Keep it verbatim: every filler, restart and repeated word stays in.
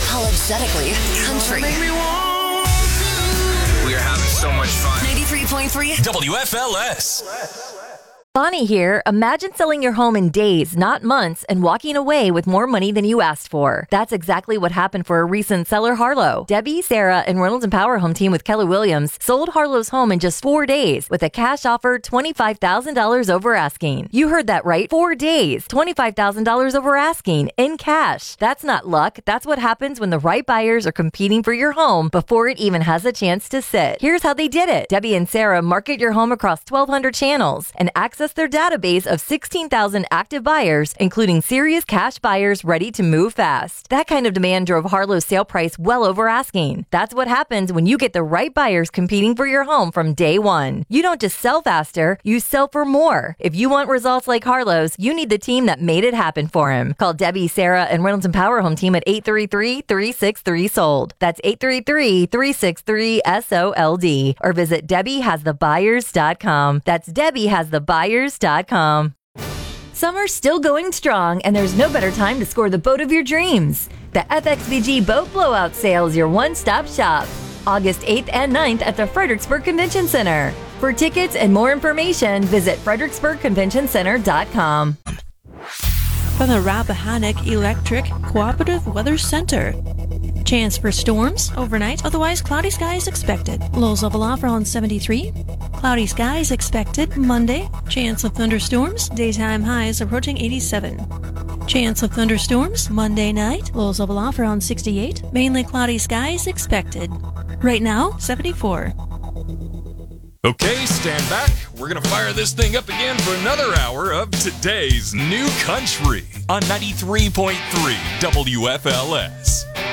unapologetically country. We are having so much fun. ninety-three point three W F L S. Bonnie here. Imagine selling your home in days, not months, and walking away with more money than you asked for. That's exactly what happened for a recent seller, Harlow. Debbie, Sarah, and Reynolds and Power Home Team with Keller Williams sold Harlow's home in just four days with a cash offer twenty-five thousand dollars over asking. You heard that right. Four days, twenty-five thousand dollars over asking in cash. That's not luck. That's what happens when the right buyers are competing for your home before it even has a chance to sit. Here's how they did it. Debbie and Sarah market your home across twelve hundred channels and access their database of sixteen thousand active buyers, including serious cash buyers ready to move fast. That kind of demand drove Harlow's sale price well over asking. That's what happens when you get the right buyers competing for your home from day one. You don't just sell faster, you sell for more. If you want results like Harlow's, you need the team that made it happen for him. Call Debbie, Sarah, and Reynolds and Power Home Team at eight three three, three six three, sold. That's eight three three, three six three, S O L D. Or visit Debbie Has The Buyers dot com. That's Debbie Has The Buyers dot com. Summer's still going strong, and there's no better time to score the boat of your dreams. The F X V G Boat Blowout Sale is your one-stop shop. August eighth and ninth at the Fredericksburg Convention Center. For tickets and more information, visit fredericksburg convention center dot com. From the Rappahannock Electric Cooperative Weather Center. Chance for storms overnight, otherwise cloudy skies expected. Lows level off around seventy-three. Cloudy skies expected Monday. Chance of thunderstorms, daytime highs approaching eighty-seven. Chance of thunderstorms Monday night. Lows level off around sixty-eight. Mainly cloudy skies expected. Right now, seventy-four. Okay, stand back. We're going to fire this thing up again for another hour of today's New Country on ninety-three point three W F L S.